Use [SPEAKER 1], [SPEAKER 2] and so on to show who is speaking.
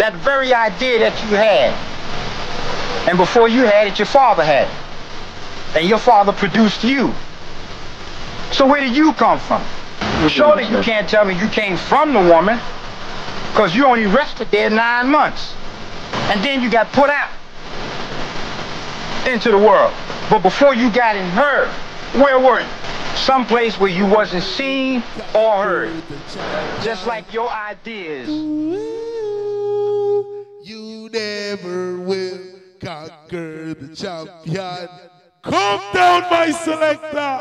[SPEAKER 1] That very idea that you had. And before you had it, your father had it. And your father produced you. So where did you come from? Surely you can't tell me you came from the woman, because you only rested there 9 months. And then you got put out into the world. But before you got in her, where were you? Someplace where you wasn't seen or heard. Just like your ideas.
[SPEAKER 2] You never will conquer the champion. Come down, my selector.